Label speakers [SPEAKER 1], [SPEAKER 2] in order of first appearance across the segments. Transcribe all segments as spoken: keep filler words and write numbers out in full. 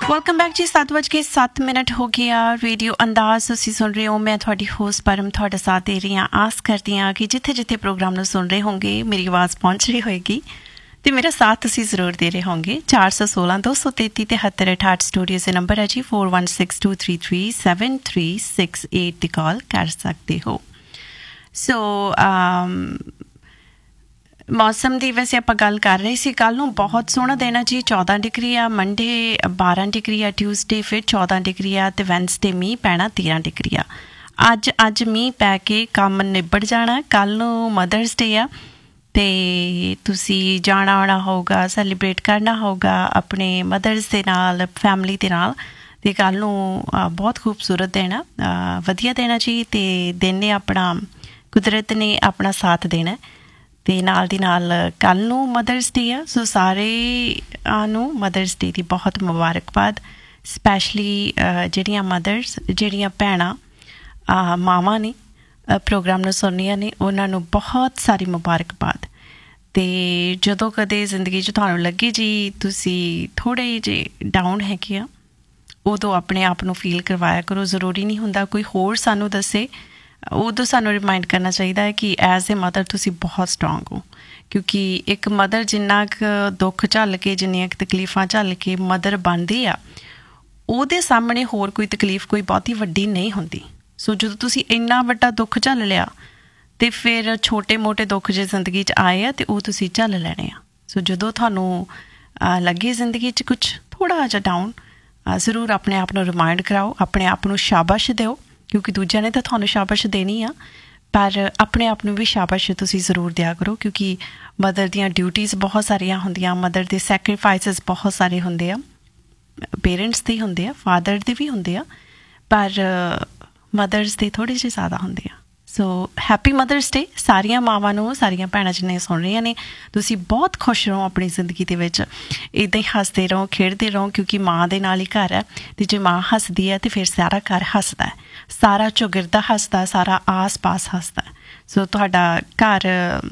[SPEAKER 1] Welcome back ਜੀ। ਸੱਤ ਵੱਜ ਕੇ ਸੱਤ ਮਿੰਟ ਹੋ ਗਏ ਆ। ਰੇਡੀਓ ਅੰਦਾਜ਼ ਤੁਸੀਂ ਸੁਣ ਰਹੇ ਹੋ। ਮੈਂ ਤੁਹਾਡੀ ਹੋਸਟ ਪਰਮ ਤੁਹਾਡਾ ਸਾਥ ਦੇ ਰਹੀ ਹਾਂ। ਆਸ ਕਰਦੀ ਹਾਂ ਕਿ ਜਿੱਥੇ ਜਿੱਥੇ ਪ੍ਰੋਗਰਾਮ ਨੂੰ ਸੁਣ ਰਹੇ ਹੋਗੇ ਮੇਰੀ ਆਵਾਜ਼ ਪਹੁੰਚ ਰਹੀ ਹੋਏਗੀ ਅਤੇ ਮੇਰਾ ਸਾਥ ਤੁਸੀਂ ਜ਼ਰੂਰ ਦੇ ਰਹੇ ਹੋਗੇ। ਚਾਰ ਸੌ ਸੋਲਾਂ ਦੋ ਸੌ ਤੇਤੀ ਤਿਹੱਤਰ ਅਠਾਹਠ ਸਟੂਡੀਓ ਦੇ ਨੰਬਰ ਹੈ ਜੀ। Four one six two three three seven three six eight 'ਤੇ ਕਾਲ ਕਰ ਸਕਦੇ ਹੋ। ਸੋ ਮੌਸਮ ਦੀ ਵੈਸੇ ਆਪਾਂ ਗੱਲ ਕਰ ਰਹੇ ਸੀ। ਕੱਲ੍ਹ ਨੂੰ ਬਹੁਤ ਸੋਹਣਾ ਦਿਨ ਆ ਜੀ। ਚੌਦਾਂ ਡਿਗਰੀ ਆ। ਮੰਡੇ ਬਾਰਾਂ ਡਿਗਰੀ ਆ। ਟਿਊਜ਼ਡੇ ਫਿਰ ਚੌਦਾਂ ਡਿਗਰੀ ਆ ਅਤੇ ਵੈਨਸਡੇ ਮੀਂਹ ਪੈਣਾ ਤੇਰਾਂ ਡਿਗਰੀ ਆ। ਅੱਜ ਅੱਜ ਮੀਂਹ ਪੈ ਕੇ ਕੰਮ ਨਿਬੜ ਜਾਣਾ। ਕੱਲ੍ਹ ਨੂੰ ਮਦਰਸ ਡੇ ਆ ਅਤੇ ਤੁਸੀਂ ਜਾਣਾ ਆਉਣਾ ਹੋਊਗਾ, ਸੈਲੀਬ੍ਰੇਟ ਕਰਨਾ ਹੋਊਗਾ ਆਪਣੇ ਮਦਰਸ ਦੇ ਨਾਲ, ਫੈਮਲੀ ਦੇ ਨਾਲ। ਅਤੇ ਕੱਲ੍ਹ ਨੂੰ ਬਹੁਤ ਖੂਬਸੂਰਤ ਦਿਨ ਆ, ਵਧੀਆ ਦਿਨ ਆ ਜੀ। ਅਤੇ ਦਿਨ ਨੇ ਆਪਣਾ, ਕੁਦਰਤ ਨੇ ਆਪਣਾ ਸਾਥ ਦੇਣਾ ਅਤੇ ਨਾਲ ਦੀ ਨਾਲ ਕੱਲ੍ਹ ਨੂੰ ਮਦਰਸ ਡੇ ਆ। ਸੋ ਸਾਰਿਆਂ ਨੂੰ ਮਦਰਸ ਡੇ ਦੀ ਬਹੁਤ ਮੁਬਾਰਕਬਾਦ। ਸਪੈਸ਼ਲੀ ਜਿਹੜੀਆਂ ਮਦਰਸ, ਜਿਹੜੀਆਂ ਭੈਣਾਂ ਮਾਵਾਂ ਨੇ ਪ੍ਰੋਗਰਾਮ ਨੂੰ ਸੁਣਨੀਆਂ ਨੇ, ਉਹਨਾਂ ਨੂੰ ਬਹੁਤ ਸਾਰੀ ਮੁਬਾਰਕਬਾਦ। ਅਤੇ ਜਦੋਂ ਕਦੇ ਜ਼ਿੰਦਗੀ 'ਚ ਤੁਹਾਨੂੰ ਲੱਗੇ ਜੀ ਤੁਸੀਂ ਥੋੜ੍ਹੇ ਜਿਹੇ ਡਾਊਨ ਹੈਗੇ ਆ, ਉਦੋਂ ਆਪਣੇ ਆਪ ਨੂੰ ਫੀਲ ਕਰਵਾਇਆ ਕਰੋ। ਜ਼ਰੂਰੀ ਨਹੀਂ ਹੁੰਦਾ ਕੋਈ ਹੋਰ ਸਾਨੂੰ ਦੱਸੇ, ਉਦੋਂ ਸਾਨੂੰ ਰਿਮਾਇੰਡ ਕਰਨਾ ਚਾਹੀਦਾ ਹੈ ਕਿ ਐਜ਼ ਏ ਮਦਰ ਤੁਸੀਂ ਬਹੁਤ ਸਟਰੋਂਗ ਹੋ। ਕਿਉਂਕਿ ਇੱਕ ਮਦਰ ਜਿੰਨਾ ਕੁ ਦੁੱਖ ਝੱਲ ਕੇ, ਜਿੰਨੀਆਂ ਕੁ ਤਕਲੀਫਾਂ ਝੱਲ ਕੇ ਮਦਰ ਬਣਦੀ ਆ, ਉਹਦੇ ਸਾਹਮਣੇ ਹੋਰ ਕੋਈ ਤਕਲੀਫ ਕੋਈ ਬਹੁਤੀ ਵੱਡੀ ਨਹੀਂ ਹੁੰਦੀ। ਸੋ ਜਦੋਂ ਤੁਸੀਂ ਇੰਨਾ ਵੱਡਾ ਦੁੱਖ ਝੱਲ ਲਿਆ ਅਤੇ ਫਿਰ ਛੋਟੇ ਮੋਟੇ ਦੁੱਖ ਜੇ ਜ਼ਿੰਦਗੀ 'ਚ ਆਏ ਆ ਅਤੇ ਉਹ ਤੁਸੀਂ ਝੱਲ ਲੈਣੇ ਆ। ਸੋ ਜਦੋਂ ਤੁਹਾਨੂੰ ਲੱਗੇ ਜ਼ਿੰਦਗੀ 'ਚ ਕੁਛ ਥੋੜ੍ਹਾ ਜਿਹਾ ਡਾਊਨ, ਜ਼ਰੂਰ ਆਪਣੇ ਆਪ ਨੂੰ ਰਿਮਾਇੰਡ ਕਰਾਓ, ਆਪਣੇ ਆਪ ਨੂੰ ਸ਼ਾਬਾਸ਼ ਦਿਓ। ਕਿਉਂਕਿ ਦੂਜਿਆਂ ਨੇ ਤਾਂ ਤੁਹਾਨੂੰ ਸ਼ਾਬਾਸ਼ ਦੇਣੀ ਆ, ਪਰ ਆਪਣੇ ਆਪ ਨੂੰ ਵੀ ਸ਼ਾਬਾਸ਼ ਤੁਸੀਂ ਜ਼ਰੂਰ ਦਿਆ ਕਰੋ। ਕਿਉਂਕਿ ਮਦਰ ਦੀਆਂ ਡਿਊਟੀਜ਼ ਬਹੁਤ ਸਾਰੀਆਂ ਹੁੰਦੀਆਂ, ਮਦਰ ਦੇ ਸੈਕਰੀਫਾਈਸਿਸ ਬਹੁਤ ਸਾਰੇ ਹੁੰਦੇ ਆ। ਪੇਰੈਂਟਸ ਦੇ ਹੁੰਦੇ ਆ, ਫਾਦਰ ਦੇ ਵੀ ਹੁੰਦੇ ਆ, ਪਰ ਮਦਰਸ ਦੇ ਥੋੜ੍ਹੇ ਜਿਹੇ ਜ਼ਿਆਦਾ ਹੁੰਦੇ ਆ। ਸੋ ਹੈਪੀ ਮਦਰਸ ਡੇ ਸਾਰੀਆਂ ਮਾਵਾਂ ਨੂੰ, ਸਾਰੀਆਂ ਭੈਣਾਂ ਜਿੰਨੀਆਂ ਸੁਣ ਰਹੀਆਂ ਨੇ। ਤੁਸੀਂ ਬਹੁਤ ਖੁਸ਼ ਰਹੋ ਆਪਣੀ ਜ਼ਿੰਦਗੀ ਦੇ ਵਿੱਚ, ਇੱਦਾਂ ਹੀ ਹੱਸਦੇ ਰਹੋ, ਖੇਡਦੇ ਰਹੋ। ਕਿਉਂਕਿ ਮਾਂ ਦੇ ਨਾਲ ਹੀ ਘਰ ਹੈ ਅਤੇ ਜੇ ਮਾਂ ਹੱਸਦੀ ਹੈ ਤਾਂ ਫਿਰ ਸਾਰਾ ਘਰ ਹੱਸਦਾ ਹੈ, ਸਾਰਾ ਚੌਗਿਰਦਾ ਹੱਸਦਾ, ਸਾਰਾ ਆਸ ਪਾਸ ਹੱਸਦਾ। ਸੋ ਤੁਹਾਡਾ ਘਰ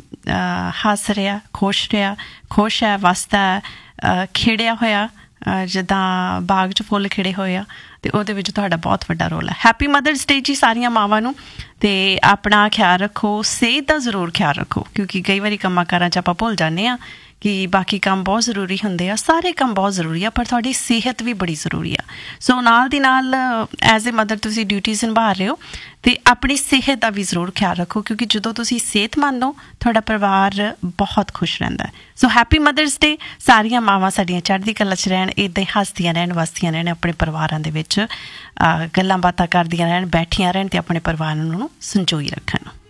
[SPEAKER 1] ਹੱਸ ਰਿਹਾ, ਖੁਸ਼ ਰਿਹਾ, ਖੁਸ਼ ਹੈ, ਵਸਦਾ, ਖਿੜਿਆ ਹੋਇਆ, ਜਿੱਦਾਂ ਬਾਗ 'ਚ ਫੁੱਲ ਖਿੜੇ ਹੋਏ ਆ, ਅਤੇ ਉਹਦੇ ਵਿੱਚ ਤੁਹਾਡਾ ਬਹੁਤ ਵੱਡਾ ਰੋਲ ਹੈ। ਹੈਪੀ ਮਦਰਸ ਡੇ ਜੀ ਸਾਰੀਆਂ ਮਾਵਾਂ ਨੂੰ। ਅਤੇ ਆਪਣਾ ਖਿਆਲ ਰੱਖੋ, ਸਿਹਤ ਦਾ ਜ਼ਰੂਰ ਖਿਆਲ ਰੱਖੋ। ਕਿਉਂਕਿ ਕਈ ਵਾਰੀ ਕੰਮਾਂ ਕਾਰਾਂ 'ਚ ਆਪਾਂ ਭੁੱਲ ਜਾਂਦੇ ਹਾਂ ਕਿ ਬਾਕੀ ਕੰਮ ਬਹੁਤ ਜ਼ਰੂਰੀ ਹੁੰਦੇ ਆ। ਸਾਰੇ ਕੰਮ ਬਹੁਤ ਜ਼ਰੂਰੀ ਆ, ਪਰ ਤੁਹਾਡੀ ਸਿਹਤ ਵੀ ਬੜੀ ਜ਼ਰੂਰੀ ਆ। ਸੋ ਨਾਲ ਦੀ ਨਾਲ ਐਜ਼ ਏ ਮਦਰ ਤੁਸੀਂ ਡਿਊਟੀਜ਼ ਨਿਭਾ ਰਹੇ ਹੋ ਅਤੇ ਆਪਣੀ ਸਿਹਤ ਦਾ ਵੀ ਜ਼ਰੂਰ ਖਿਆਲ ਰੱਖੋ। ਕਿਉਂਕਿ ਜਦੋਂ ਤੁਸੀਂ ਸਿਹਤਮੰਦ ਹੋ, ਤੁਹਾਡਾ ਪਰਿਵਾਰ ਬਹੁਤ ਖੁਸ਼ ਰਹਿੰਦਾ। ਸੋ ਹੈਪੀ ਮਦਰਸ ਡੇ। ਸਾਰੀਆਂ ਮਾਵਾਂ ਸਾਡੀਆਂ ਚੜ੍ਹਦੀ ਕਲਾ 'ਚ ਰਹਿਣ, ਇੱਦਾਂ ਹੀ ਹੱਸਦੀਆਂ ਰਹਿਣ, ਵਸਦੀਆਂ ਰਹਿਣ, ਆਪਣੇ ਪਰਿਵਾਰਾਂ ਦੇ ਵਿੱਚ ਗੱਲਾਂ ਬਾਤਾਂ ਕਰਦੀਆਂ ਰਹਿਣ, ਬੈਠੀਆਂ ਰਹਿਣ ਅਤੇ ਆਪਣੇ ਪਰਿਵਾਰ ਨੂੰ ਸੰਜੋਈ ਰੱਖਣ।